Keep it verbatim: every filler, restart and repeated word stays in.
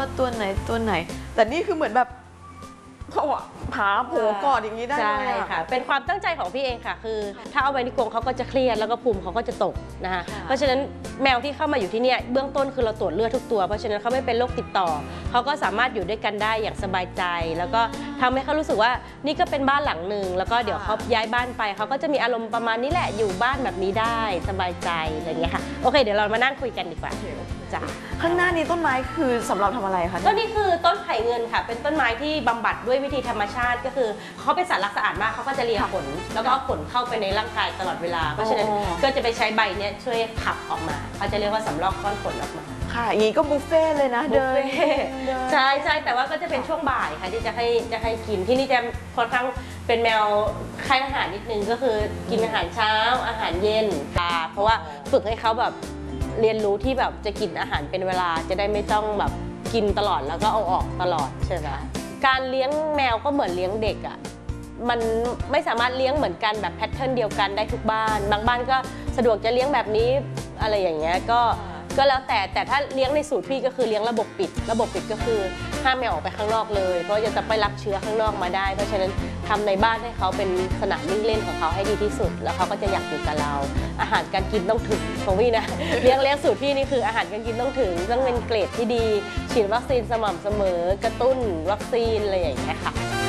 ว่าตัวไหนตัวไหนแต่นี่คือเหมือนแบบเขาอะผาโผกอดอย่างนี้ได้เลยใช่ค่ะเป็นความตั้งใจของพี่เองค่ะคือถ้าเอาไว้ในกรงเขาก็จะเครียดแล้วก็ภูมิเขาก็จะตกนะคะเพราะฉะนั้นแมวที่เข้ามาอยู่ที่นี่เบื้องต้นคือเราตรวจเลือดทุกตัวเพราะฉะนั้นเขาไม่เป็นโรคติดต่อเขาก็สามารถอยู่ด้วยกันได้อย่างสบายใจ แล้วก็ทำให้เขารู้สึกว่านี่ก็เป็นบ้านหลังหนึ่งแล้วก็เดี๋ยวเขาย้ายบ้านไปเขาก็จะมีอารมณ์ประมาณนี้แหละอยู่บ้านแบบนี้ได้สบายใจอะไรอย่างเงี้ยค่ะโอเคเดี๋ยวเรามานั่งคุยกันดีกว่าจ้ะข้างหน้านี้ต้นไม้คือสำหรับทำอะไรคะต้นนี้คือต้นไผ่เงินค่ะเป็นต้นไม้ที่บำบัดด้วยวิธีธรรมชาติก็คือเขาเป็นสัตว์รักสะอาดมากเขาก็จะเลียขนแล้วก็เอาขนเข้าไปในร่างกายตลอดเวลาเพราะฉะนั้นก็จะไปใช้ใบนี้ช่วยขับออกมาเขาจะเรียกว่าสำรอกก้อนขนออกมาค่ะอย่างนี้ก็บุฟเฟ่เลยนะเดินใช่ใช่แต่ว่าก็จะเป็นช่วงบ่ายค่ะที่จะให้จะให้กินที่นี่จะค่อนข้างเป็นแมวคล้ายอาหารนิดนึงก็คือกินอาหารเช้าอาหารเย็นเพราะว่าฝึกให้เขาแบบเรียนรู้ที่แบบจะกินอาหารเป็นเวลาจะได้ไม่ต้องแบบกินตลอดแล้วก็เอาออกตลอดใช่ไหมการเลี้ยงแมวก็เหมือนเลี้ยงเด็กอ่ะมันไม่สามารถเลี้ยงเหมือนกันแบบแพทเทิร์นเดียวกันได้ทุกบ้านบางบ้านก็สะดวกจะเลี้ยงแบบนี้อะไรอย่างเงี้ยก็ก็แล้วแต่แต่ถ้าเลี้ยงในสูตรพี่ก็คือเลี้ยงระบบปิดระบบปิดก็คือห้ามแมวออกไปข้างนอกเลยเพราะจะไปรับเชื้อข้างนอกมาได้เพราะฉะนั้นทำในบ้านให้เขาเป็นสนามวิ่งเล่นของเขาให้ดีที่สุดแล้วเขาก็จะอยากอยู่กับเราอาหารการกินต้องถึงของพี่นะเลี้ยงเลี้ยงสูตรพี่นี่คืออาหารการกินต้องถึงต้องเป็นเกรดที่ดีฉีดวัคซีนสม่ำเสมอกระตุ้นวัคซีนอะไรอย่างเงี้ยค่ะ